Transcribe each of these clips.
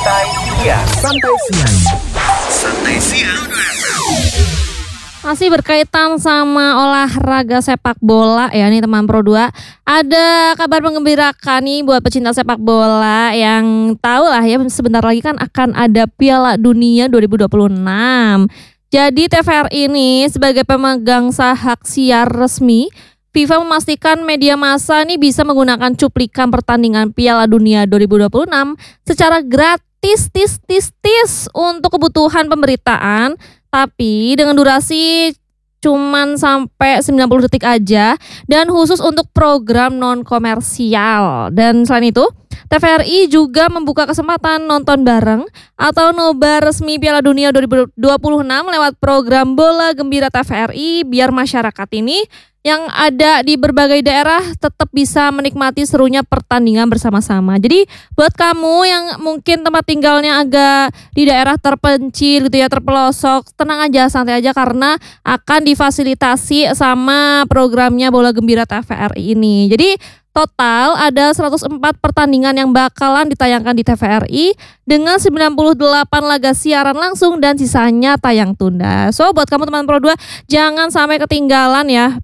Santai siang. Masih berkaitan sama olahraga sepak bola ya nih teman Pro 2. Ada kabar menggembirakan nih buat pecinta sepak bola yang tahu lah ya sebentar lagi kan akan ada Piala Dunia 2026. Jadi TVRI ini sebagai pemegang hak siar resmi, FIFA memastikan media massa nih bisa menggunakan cuplikan pertandingan Piala Dunia 2026 secara gratis untuk kebutuhan pemberitaan. Tapi dengan durasi cuman sampai 90 detik aja dan khusus untuk program non komersial. Dan selain itu, TVRI juga membuka kesempatan nonton bareng atau nobar resmi Piala Dunia 2026 lewat program Bola Gembira TVRI biar masyarakat ini yang ada di berbagai daerah tetap bisa menikmati serunya pertandingan bersama-sama. Jadi buat kamu yang mungkin tempat tinggalnya agak di daerah terpencil gitu ya, terpelosok, tenang aja, santai aja karena akan difasilitasi sama programnya Bola Gembira TVRI ini. Jadi total ada 104 pertandingan yang bakalan ditayangkan di TVRI dengan 98 laga siaran langsung dan sisanya tayang tunda. So buat kamu teman Pro 2 jangan sampai ketinggalan ya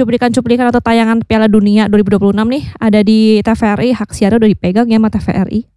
cuplikan-cuplikan atau tayangan Piala Dunia 2026 nih ada di TVRI, hak siarnya udah dipegang ya sama TVRI.